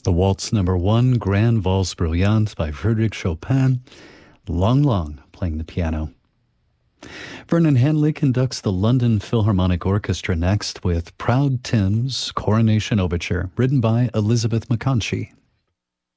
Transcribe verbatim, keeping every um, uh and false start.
The Waltz Number One, Grand Valse Bruyante by Frédéric Chopin. Lang Lang playing the piano. Vernon Hanley conducts the London Philharmonic Orchestra next with Proud Tim's Coronation Overture, written by Elizabeth McConchie.